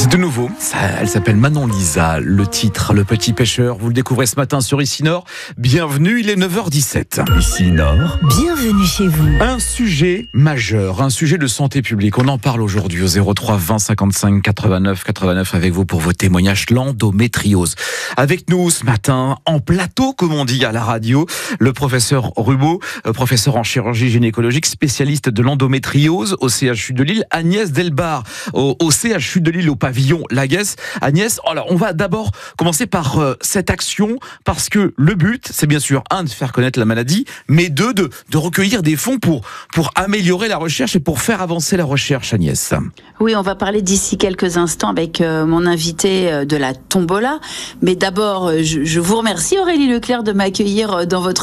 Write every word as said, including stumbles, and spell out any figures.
C'est de nouveau, ça, elle s'appelle Manon Lisa, le titre Le Petit Pêcheur, vous le découvrez ce matin sur Ici Nord. Bienvenue, il est neuf heures dix-sept. Ici Nord, bienvenue chez vous. Un sujet majeur, un sujet de santé publique, on en parle aujourd'hui au zéro trois vingt cinquante-cinq quatre-vingt-neuf quatre-vingt-neuf avec vous pour vos témoignages, l'endométriose. Avec nous ce matin, en plateau comme on dit à la radio, le professeur Rubaud, professeur en chirurgie gynécologique, spécialiste de l'endométriose au C H U de Lille, Agnès Delbar au, au C H U de Lille au pavillon Laguesse. Agnès, alors on va d'abord commencer par euh, cette action parce que le but, c'est bien sûr un de faire connaître la maladie, mais deux de, de recueillir des fonds pour pour améliorer la recherche et pour faire avancer la recherche. Agnès. Oui, on va parler d'ici quelques instants avec euh, mon invité euh, de la Tombola, mais d'abord, euh, je, je vous remercie Aurélie Leclerc de m'accueillir euh, dans votre